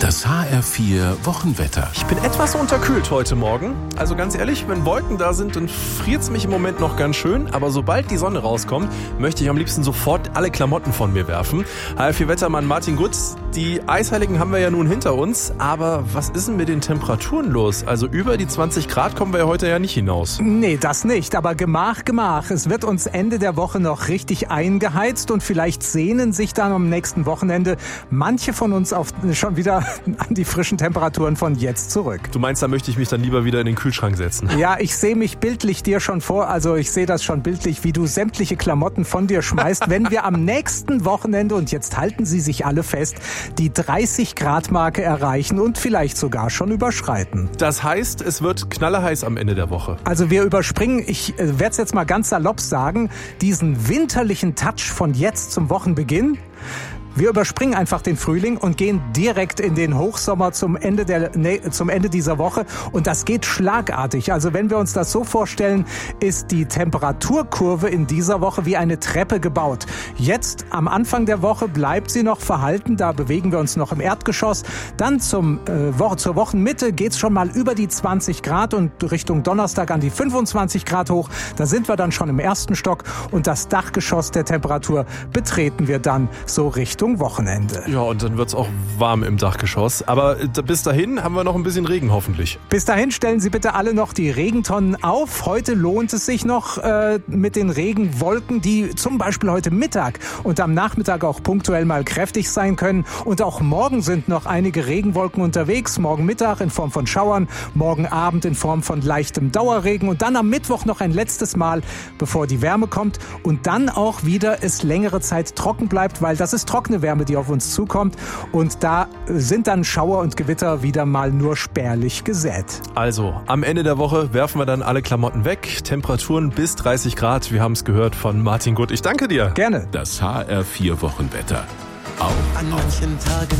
Das HR4 Wochenwetter. Ich bin etwas unterkühlt heute Morgen. Also ganz ehrlich, wenn Wolken da sind, dann friert es mich im Moment noch ganz schön. Aber sobald die Sonne rauskommt, möchte ich am liebsten sofort alle Klamotten von mir werfen. HR4-Wettermann Martin Gutz, die Eisheiligen haben wir ja nun hinter uns. Aber was ist denn mit den Temperaturen los? Also über die 20 Grad kommen wir ja heute ja nicht hinaus. Nee, das nicht. Aber Gemach. Es wird uns Ende der Woche noch richtig eingeheizt. Und vielleicht sehnen sich dann am nächsten Wochenende manche von uns schon wieder an die frischen Temperaturen von jetzt zurück. Du meinst, da möchte ich mich dann lieber wieder in den Kühlschrank setzen? Ja, ich sehe mich bildlich dir schon vor, also ich sehe das schon bildlich, wie du sämtliche Klamotten von dir schmeißt, wenn wir am nächsten Wochenende, und jetzt halten sie sich alle fest, die 30-Grad-Marke erreichen und vielleicht sogar schon überschreiten. Das heißt, es wird knallerheiß am Ende der Woche. Also wir überspringen, ich werde es jetzt mal ganz salopp sagen, diesen winterlichen Touch von jetzt zum Wochenbeginn. Wir überspringen einfach den Frühling und gehen direkt in den Hochsommer zum Ende dieser Woche. Und das geht schlagartig. Also wenn wir uns das so vorstellen, ist die Temperaturkurve in dieser Woche wie eine Treppe gebaut. Jetzt am Anfang der Woche bleibt sie noch verhalten. Da bewegen wir uns noch im Erdgeschoss. Dann zur Wochenmitte geht's schon mal über die 20 Grad und Richtung Donnerstag an die 25 Grad hoch. Da sind wir dann schon im ersten Stock. Und das Dachgeschoss der Temperatur betreten wir dann so Richtung Wochenende. Ja, und dann wird's auch warm im Dachgeschoss. Aber bis dahin haben wir noch ein bisschen Regen hoffentlich. Bis dahin stellen Sie bitte alle noch die Regentonnen auf. Heute lohnt es sich noch mit den Regenwolken, die zum Beispiel heute Mittag und am Nachmittag auch punktuell mal kräftig sein können. Und auch morgen sind noch einige Regenwolken unterwegs. Morgen Mittag in Form von Schauern, morgen Abend in Form von leichtem Dauerregen und dann am Mittwoch noch ein letztes Mal, bevor die Wärme kommt. Und dann auch wieder es längere Zeit trocken bleibt, weil das ist trockene Wärme, die auf uns zukommt. Und da sind dann Schauer und Gewitter wieder mal nur spärlich gesät. Also, am Ende der Woche werfen wir dann alle Klamotten weg. Temperaturen bis 30 Grad. Wir haben es gehört von Martin Gutt. Ich danke dir. Gerne. Das HR4 Wochenwetter. Auch an manchen Tagen